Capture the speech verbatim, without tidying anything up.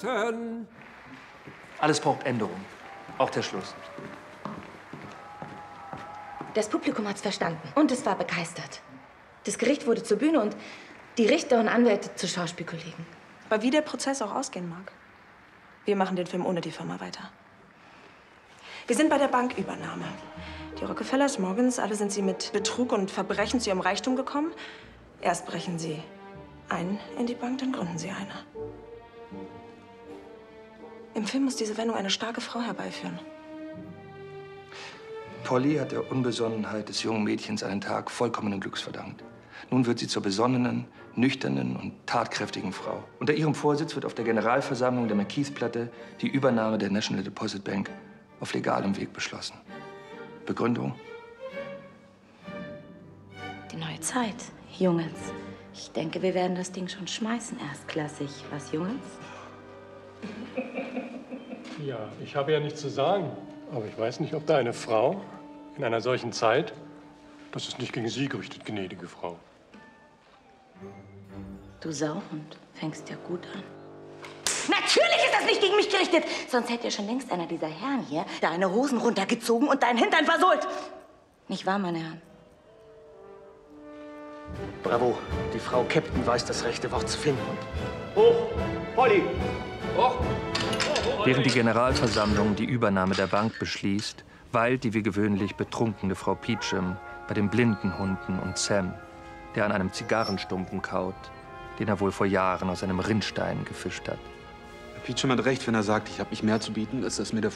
Osten. Alles braucht Änderung. Auch der Schluss. Das Publikum hat's verstanden und es war begeistert. Das Gericht wurde zur Bühne und die Richter und Anwälte zu Schauspielkollegen. Aber wie der Prozess auch ausgehen mag, wir machen den Film ohne die Firma weiter. Wir sind bei der Bankübernahme. Die Rockefellers, Morgans, alle sind sie mit Betrug und Verbrechen zu ihrem Reichtum gekommen. Erst brechen sie ein in die Bank, dann gründen sie eine. Im Film muss diese Wendung eine starke Frau herbeiführen. Polly hat der Unbesonnenheit des jungen Mädchens einen Tag vollkommenen Glücks verdankt. Nun wird sie zur besonnenen, nüchternen und tatkräftigen Frau. Unter ihrem Vorsitz wird auf der Generalversammlung der McKeith-Platte die Übernahme der National Deposit Bank auf legalem Weg beschlossen. Begründung? Die neue Zeit, Jungens. Ich denke, wir werden das Ding schon schmeißen, erstklassig. Was, Jungens? Ja, ich habe ja nichts zu sagen. Aber ich weiß nicht, ob da eine Frau in einer solchen Zeit, das ist nicht gegen Sie gerichtet, gnädige Frau. Du Sauhund, fängst ja gut an. Natürlich ist das nicht gegen mich gerichtet. Sonst hätte ja schon längst einer dieser Herren hier deine Hosen runtergezogen und deinen Hintern versohlt. Nicht wahr, meine Herren? Bravo. Die Frau Captain weiß, das rechte Wort zu finden. Hoch! Polly! Hoch! Während die Generalversammlung die Übernahme der Bank beschließt, weilt die wie gewöhnlich betrunkene Frau Peachum bei den blinden Hunden und Sam, der an einem Zigarrenstumpen kaut, den er wohl vor Jahren aus einem Rinnstein gefischt hat. Peachum hat recht, wenn er sagt, ich habe nicht mehr zu bieten, als dass mir der